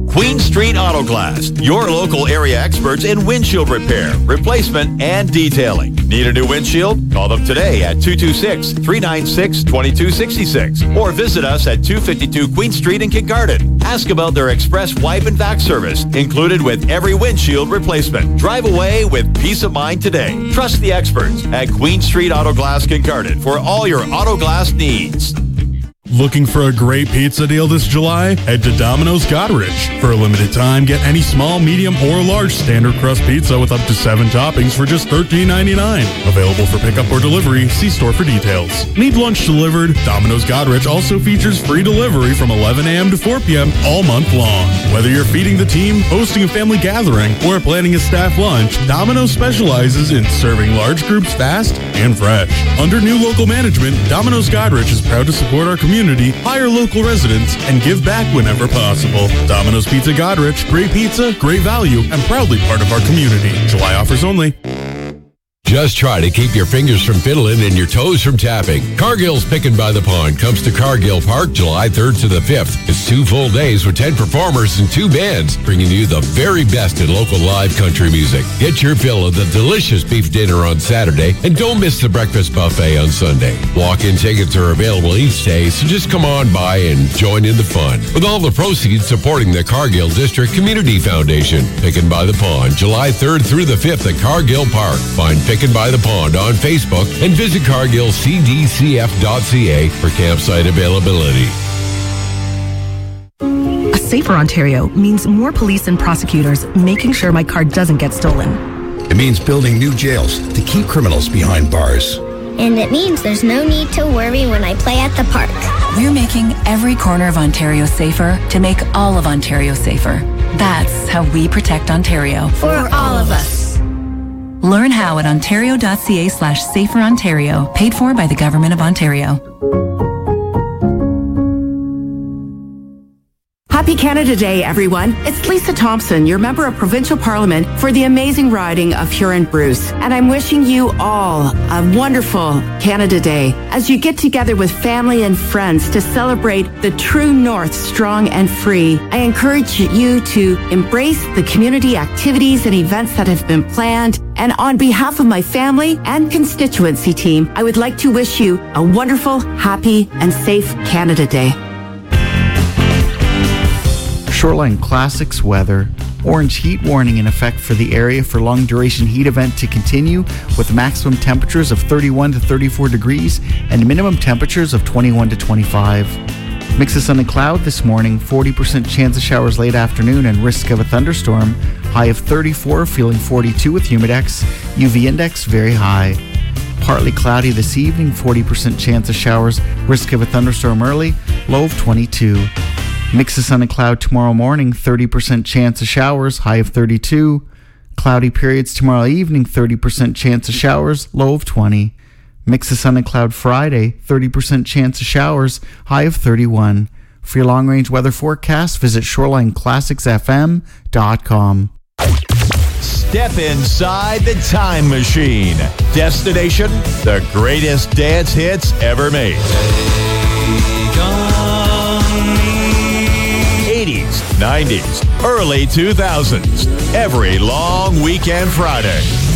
Queen Street Auto Glass, your local area experts in windshield repair, replacement, and detailing. Need a new windshield? Call them today at 226-396-2266 or visit us at 252 Queen Street in Kincardine. Ask about their express wipe and vac service, included with every windshield replacement. Drive away with peace of mind today. Trust the experts at Queen Street Auto Glass Kincardine for all your auto glass needs. Looking for a great pizza deal this July? Head to Domino's Goderich. For a limited time, get any small, medium, or large standard crust pizza with up to 7 toppings for just $13.99. Available for pickup or delivery. See store for details. Need lunch delivered? Domino's Goderich also features free delivery from 11 a.m. to 4 p.m. all month long. Whether you're feeding the team, hosting a family gathering, or planning a staff lunch, Domino's specializes in serving large groups fast and fresh. Under new local management, Domino's Goderich is proud to support our community, hire local residents, and give back whenever possible. Domino's Pizza Goderich, great pizza, great value, and proudly part of our community. July offers only. Just try to keep your fingers from fiddling and your toes from tapping. Cargill's Pickin' by the Pond comes to Cargill Park July 3rd to the 5th. It's 2 full days with 10 performers and 2 bands, bringing you the very best in local live country music. Get your fill of the delicious beef dinner on Saturday, and don't miss the breakfast buffet on Sunday. Walk-in tickets are available each day, so just come on by and join in the fun. With all the proceeds supporting the Cargill District Community Foundation. Pickin' by the Pond, July 3rd through the 5th at Cargill Park. Find Pickin' by the Pond on Facebook and visit cargillcdcf.ca for campsite availability. A safer Ontario means more police and prosecutors making sure my car doesn't get stolen. It means building new jails to keep criminals behind bars. And it means there's no need to worry when I play at the park. We're making every corner of Ontario safer to make all of Ontario safer. That's how we protect Ontario. For all of us. Learn how at ontario.ca/saferontario, paid for by the Government of Ontario. Happy Canada Day, everyone. It's Lisa Thompson, your member of Provincial Parliament for the amazing riding of Huron-Bruce. And I'm wishing you all a wonderful Canada Day as you get together with family and friends to celebrate the true North strong and free. I encourage you to embrace the community activities and events that have been planned. And on behalf of my family and constituency team, I would like to wish you a wonderful, happy, and safe Canada Day. Shoreline Classics weather. Orange heat warning in effect for the area for long duration heat event to continue with maximum temperatures of 31 to 34 degrees and minimum temperatures of 21 to 25. Mix of sun and cloud this morning, 40% chance of showers late afternoon and risk of a thunderstorm. High of 34, feeling 42 with humidex. UV index very high. Partly cloudy this evening, 40% chance of showers, risk of a thunderstorm early, low of 22. Mix of sun and cloud tomorrow morning, 30% chance of showers, high of 32. Cloudy periods tomorrow evening, 30% chance of showers, low of 20. Mix of sun and cloud Friday, 30% chance of showers, high of 31. For your long-range weather forecast, visit ShorelineClassicsFM.com. Step inside the time machine. Destination, the greatest dance hits ever made. 80s, 90s, early 2000s. Every long weekend Friday.